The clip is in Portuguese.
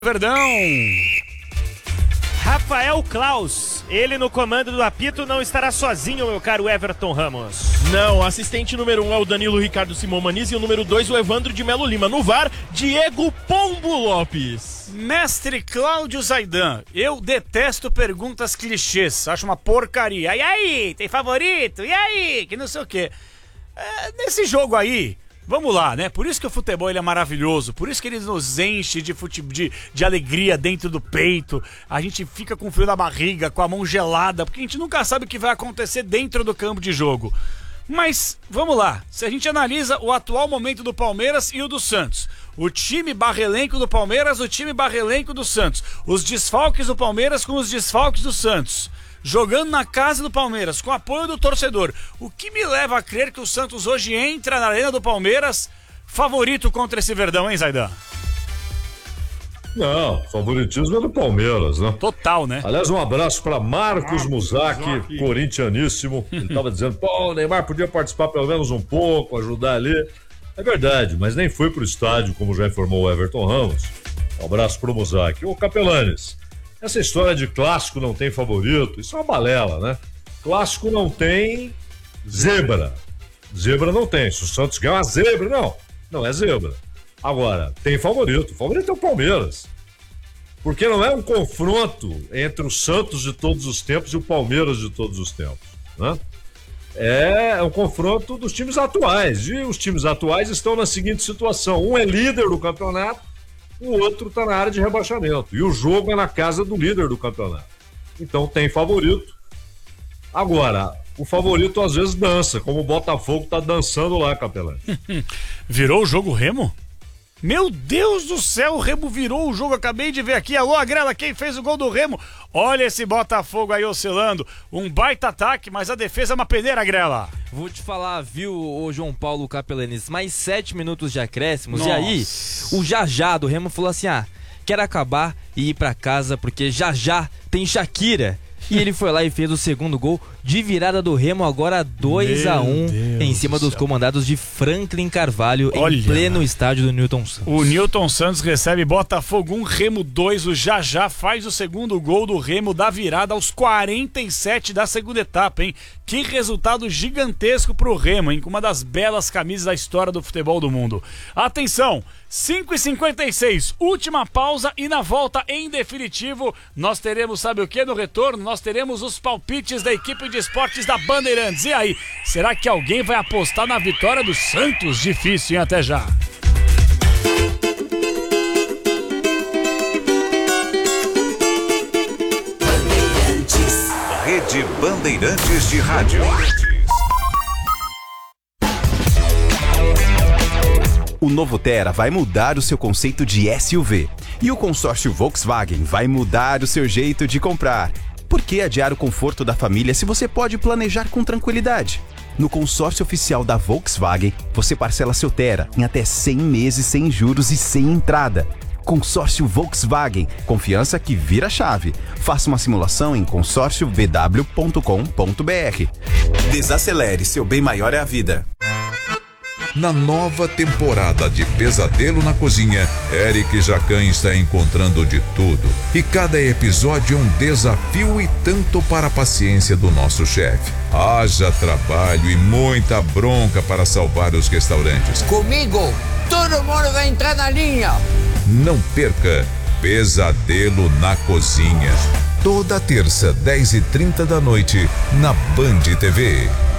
Verdão. Rafael Klaus, ele no comando do apito não estará sozinho, meu caro Everton Ramos. Não, o assistente número 1 é o Danilo Ricardo Simão Maniz e o número 2 o Evandro de Melo Lima. No VAR, Diego Pombo Lopes. Mestre Cláudio Zaidan, eu detesto perguntas clichês, acho uma porcaria. E aí, tem favorito? E aí, que não sei o quê. Nesse jogo aí, vamos lá, né? Por isso que o futebol ele é maravilhoso, por isso que ele nos enche de alegria dentro do peito. A gente fica com frio na barriga, com a mão gelada, porque a gente nunca sabe o que vai acontecer dentro do campo de jogo. Mas, vamos lá, se a gente analisa o atual momento do Palmeiras e o do Santos, o time barra-elenco do Palmeiras, o time barra-elenco do Santos, os desfalques do Palmeiras com os desfalques do Santos, jogando na casa do Palmeiras, com apoio do torcedor, o que me leva a crer que o Santos hoje entra na arena do Palmeiras favorito contra esse Verdão, hein, Zaidan? Não, favoritismo é do Palmeiras, né? Total, né? Aliás, um abraço para Marcos Muzaki, corintianíssimo. Ele estava dizendo, o Neymar podia participar pelo menos um pouco, ajudar ali. É verdade, mas nem foi pro estádio, como já informou o Everton Ramos. Um abraço pro Muzaki. Ô, Capelanes, essa história de clássico não tem favorito, isso é uma balela, né? Clássico não tem zebra. Zebra não tem. Se o Santos ganhar uma zebra, não é zebra. Agora, tem favorito. O favorito é o Palmeiras. Porque não é um confronto entre o Santos de todos os tempos e o Palmeiras de todos os tempos, né? É um confronto dos times atuais. E os times atuais estão na seguinte situação: um é líder do campeonato, o outro está na área de rebaixamento. E o jogo é na casa do líder do campeonato. Então tem favorito. Agora, o favorito às vezes dança, como o Botafogo está dançando lá, Capelão. Virou o jogo Remo? Meu Deus do céu, o Remo virou o jogo, acabei de ver aqui. Alô, Agrela, quem fez o gol do Remo? Olha esse Botafogo aí oscilando, um baita ataque, mas a defesa é uma peneira, Agrela. Vou te falar, viu, o João Paulo Capelanes, mais 7 minutos de acréscimos. Nossa. E aí, o Jajá do Remo falou assim, quero acabar e ir pra casa porque já tem Shakira. E ele foi lá e fez o segundo gol de virada do Remo, agora 2-1 em cima dos comandados de Franklin Carvalho. Olha, em pleno estádio do Newton Santos. O Newton Santos recebe Botafogo 1, Remo 2. O Jajá faz o segundo gol do Remo da virada aos 47 da segunda etapa, hein? Que resultado gigantesco pro Remo, hein? Com uma das belas camisas da história do futebol do mundo. Atenção, 5h56, última pausa e na volta, em definitivo, nós teremos, sabe o que no retorno? Nós teremos os palpites da equipe de esportes da Bandeirantes. E aí, será que alguém vai apostar na vitória do Santos? Difícil, hein? Até já. Rede Bandeirantes de Rádio. O novo Tera vai mudar o seu conceito de SUV. E o consórcio Volkswagen vai mudar o seu jeito de comprar. Por que adiar o conforto da família se você pode planejar com tranquilidade? No consórcio oficial da Volkswagen, você parcela seu Tera em até 100 meses sem juros e sem entrada. Consórcio Volkswagen, confiança que vira chave. Faça uma simulação em consórciovw.com.br. Desacelere, seu bem maior é a vida. Na nova temporada de Pesadelo na Cozinha, Eric Jacan está encontrando de tudo. E cada episódio é um desafio e tanto para a paciência do nosso chefe. Haja trabalho e muita bronca para salvar os restaurantes. Comigo, todo mundo vai entrar na linha. Não perca Pesadelo na Cozinha. Toda terça, 10h30 da noite, na Band TV.